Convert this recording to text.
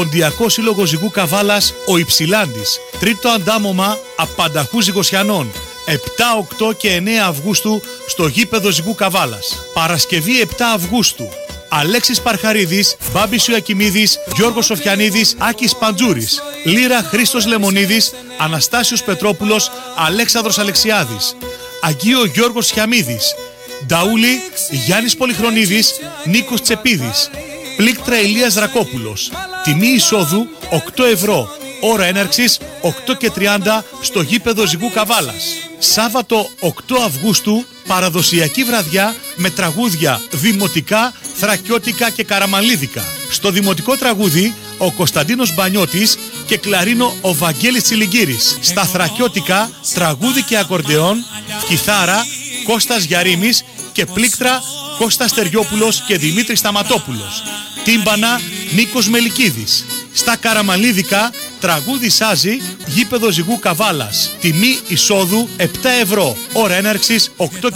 Ποντιακό Σύλλογο Ζυγού Καβάλας ο Υψηλάντης. Τρίτο αντάμωμα Απανταχού Ζυγοσιανών. 7, 8 και 9 Αυγούστου στο γήπεδο Ζυγού Καβάλας. Παρασκευή 7 Αυγούστου. Αλέξης Παρχαρίδης, Μπάμπης Ιωακιμίδης, Γιώργος Σοφιανίδης, Άκης Παντζούρης. Λύρα Χρήστος Λεμονίδης, Αναστάσιος Πετρόπουλος, Αλέξανδρος Αλεξιάδης. Αγγείο Γιώργος Χιαμίδης. Νταούλη Γιάννης Πολυχρονίδης, Νίκος Τσεπίδης. Πλήκτρα Ηλίας Δρακόπουλος. Τιμή εισόδου 8 ευρώ. Ώρα έναρξης 8 και 30 στο γήπεδο Ζυγού Καβάλας. Σάββατο 8 Αυγούστου παραδοσιακή βραδιά με τραγούδια δημοτικά, θρακιώτικα και καραμανλίδικα. Στο δημοτικό τραγούδι ο Κωνσταντίνος Μπανιώτης και κλαρίνο ο Βαγγέλης Τσιλιγκύρης. Στα θρακιώτικα τραγούδι και ακορντεόν, κιθάρα Κώστας Γιαρίμης και πλήκτρα Κώστας Τεριόπουλος και Δημήτρης Σταματόπουλος. Τύμπανα Νίκος Μελικίδης. Στα καραμανλίδικα τραγούδι σάζι γήπεδο Ζυγού Καβάλας. Τιμή εισόδου 7 ευρώ. Ώρα έναρξης 8